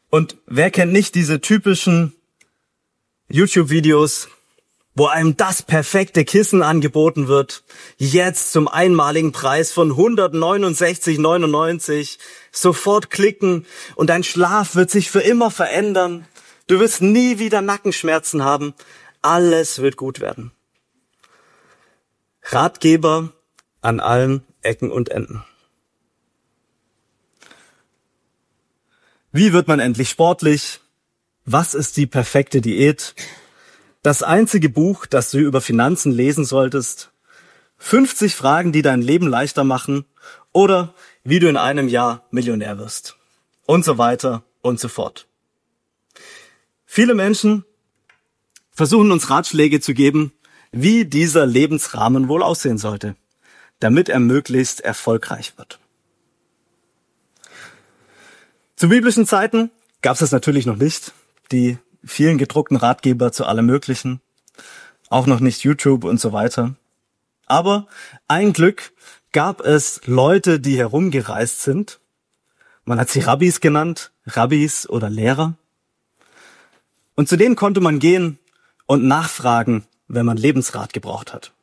Und wer kennt nicht diese typischen YouTube-Videos, wo einem das perfekte Kissen angeboten wird, jetzt zum einmaligen Preis von 169,99, sofort klicken und dein Schlaf wird sich für immer verändern. Du wirst nie wieder Nackenschmerzen haben. Alles wird gut werden. Ratgeber an allen Ecken und Enden. Wie wird man endlich sportlich? Was ist die perfekte Diät? Das einzige Buch, das du über Finanzen lesen solltest, 50 Fragen, die dein Leben leichter machen oder wie du in einem Jahr Millionär wirst und so weiter und so fort. Viele Menschen versuchen uns Ratschläge zu geben, wie dieser Lebensrahmen wohl aussehen sollte, damit er möglichst erfolgreich wird. Zu biblischen Zeiten gab es das natürlich noch nicht, die vielen gedruckten Ratgeber zu allem Möglichen, auch noch nicht YouTube und so weiter. Aber ein Glück gab es Leute, die herumgereist sind. Man hat sie Rabbis genannt, Rabbis oder Lehrer. Und zu denen konnte man gehen und nachfragen, wenn man Lebensrat gebraucht hat.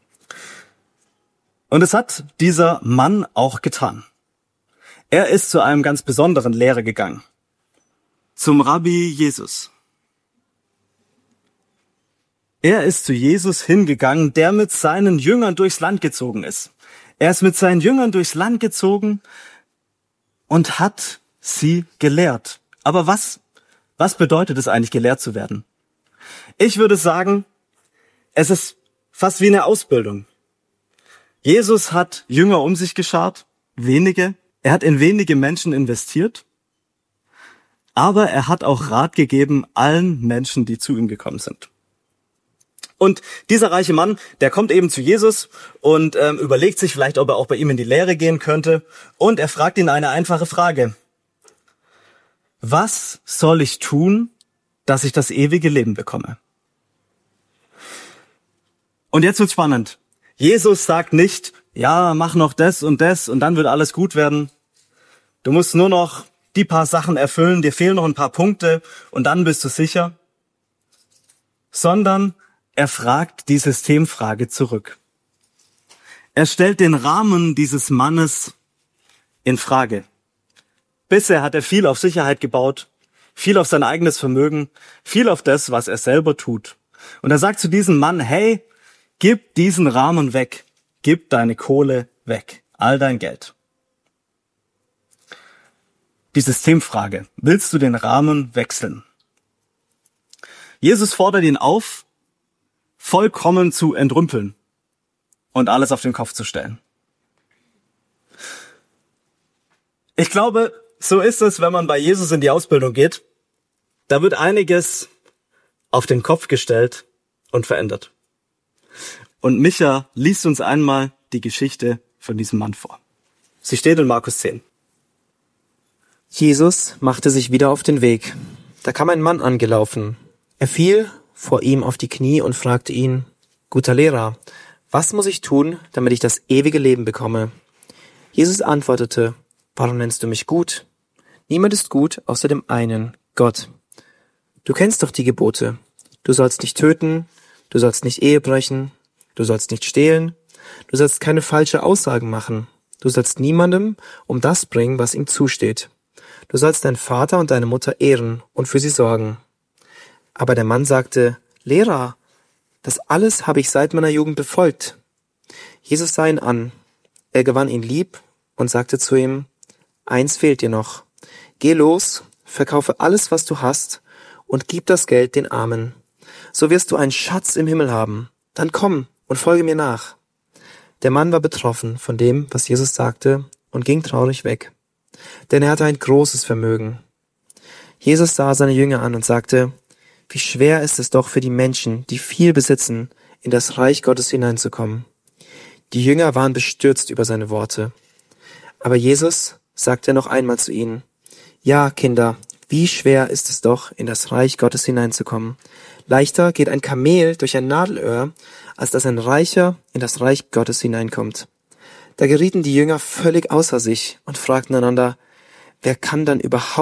Und es hat dieser Mann auch getan. Er ist zu einem ganz besonderen Lehrer gegangen, zum Rabbi Jesus. Er ist zu Jesus hingegangen, der mit seinen Jüngern durchs Land gezogen ist. Er ist mit seinen Jüngern durchs Land gezogen und hat sie gelehrt. Aber was bedeutet es eigentlich, gelehrt zu werden? Ich würde sagen, es ist fast wie eine Ausbildung. Jesus hat Jünger um sich geschart, wenige. Er hat in wenige Menschen investiert. Aber er hat auch Rat gegeben allen Menschen, die zu ihm gekommen sind. Und dieser reiche Mann, der kommt eben zu Jesus und überlegt sich vielleicht, ob er auch bei ihm in die Lehre gehen könnte. Und er fragt ihn eine einfache Frage. Was soll ich tun, dass ich das ewige Leben bekomme? Und jetzt wird's spannend. Jesus sagt nicht, ja, mach noch das und dann wird alles gut werden. Du musst nur noch die paar Sachen erfüllen, dir fehlen noch ein paar Punkte und dann bist du sicher. Sondern er fragt die Systemfrage zurück. Er stellt den Rahmen dieses Mannes in Frage. Bisher hat er viel auf Sicherheit gebaut, viel auf sein eigenes Vermögen, viel auf das, was er selber tut. Und er sagt zu diesem Mann, hey, gib diesen Rahmen weg, gib deine Kohle weg, all dein Geld. Die Systemfrage, willst du den Rahmen wechseln? Jesus fordert ihn auf, vollkommen zu entrümpeln und alles auf den Kopf zu stellen. Ich glaube, so ist es, wenn man bei Jesus in die Ausbildung geht. Da wird einiges auf den Kopf gestellt und verändert. Und Micha liest uns einmal die Geschichte von diesem Mann vor. Sie steht in Markus 10. Jesus machte sich wieder auf den Weg. Da kam ein Mann angelaufen. Er fiel vor ihm auf die Knie und fragte ihn, guter Lehrer, was muss ich tun, damit ich das ewige Leben bekomme? Jesus antwortete, warum nennst du mich gut? Niemand ist gut außer dem einen, Gott. Du kennst doch die Gebote. Du sollst nicht töten, du sollst nicht Ehe brechen, du sollst nicht stehlen, du sollst keine falsche Aussagen machen, du sollst niemandem um das bringen, was ihm zusteht. Du sollst deinen Vater und deine Mutter ehren und für sie sorgen. Aber der Mann sagte, Lehrer, das alles habe ich seit meiner Jugend befolgt. Jesus sah ihn an. Er gewann ihn lieb und sagte zu ihm, eins fehlt dir noch. Geh los, verkaufe alles, was du hast und gib das Geld den Armen. So wirst du einen Schatz im Himmel haben. Dann komm und folge mir nach. Der Mann war betroffen von dem, was Jesus sagte und ging traurig weg. Denn er hatte ein großes Vermögen. Jesus sah seine Jünger an und sagte, wie schwer ist es doch für die Menschen, die viel besitzen, in das Reich Gottes hineinzukommen. Die Jünger waren bestürzt über seine Worte. Aber Jesus sagte noch einmal zu ihnen, ja, Kinder, wie schwer ist es doch, in das Reich Gottes hineinzukommen. Leichter geht ein Kamel durch ein Nadelöhr, als dass ein Reicher in das Reich Gottes hineinkommt. Da gerieten die Jünger völlig außer sich und fragten einander, wer kann dann überhaupt